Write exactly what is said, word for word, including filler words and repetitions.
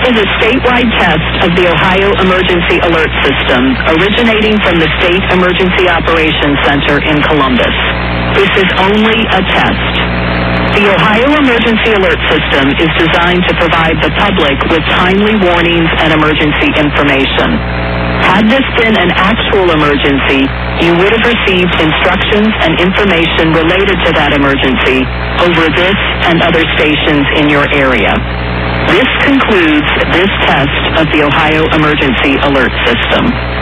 is a statewide test of the Ohio Emergency Alert System, originating from the State Emergency Operations Center in Columbus. This is only a test. The Ohio Emergency Alert System is designed to provide the public with timely warnings and emergency information. Had this been an actual emergency, you would have received instructions and information related to that emergency over this and other stations in your area. This concludes this test of the Ohio Emergency Alert System.